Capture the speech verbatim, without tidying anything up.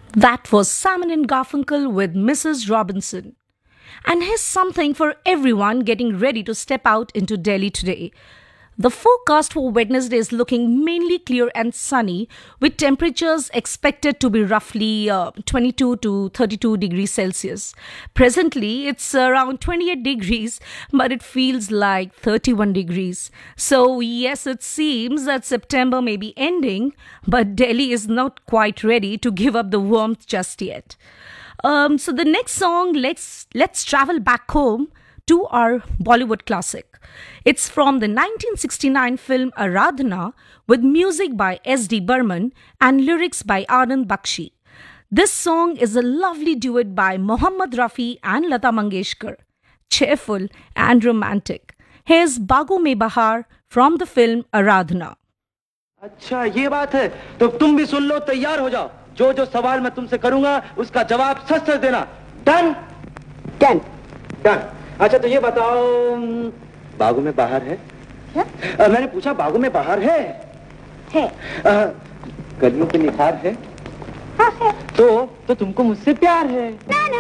That was Simon and Garfunkel with Missus Robinson. And here's something for everyone getting ready to step out into Delhi today. The forecast for Wednesday is looking mainly clear and sunny, with temperatures expected to be roughly uh, twenty-two to thirty-two degrees Celsius. Presently, it's around twenty-eight degrees, but it feels like thirty-one degrees. So, yes, it seems that September may be ending, but Delhi is not quite ready to give up the warmth just yet. Um, so the next song, let's let's travel back home to our Bollywood classic. It's from the nineteen sixty-nine film Aradhana with music by S D Burman and lyrics by Anand Bakshi. This song is a lovely duet by Mohammad Rafi and Lata Mangeshkar, cheerful and romantic. Here's Baagon Mein Bahar from the film Aradhana. अच्छा ये बात है तो तुम भी सुन लो तैयार हो जाओ जो जो सवाल मैं तुमसे करूंगा उसका जवाब सच सच देना डन डन डन अच्छा तो ये बताओ बागों में बाहर है क्या? आ, मैंने पूछा बागों में बाहर है है कलियों के निखार है हाँ है तो तो तुमको मुझसे प्यार है ना ना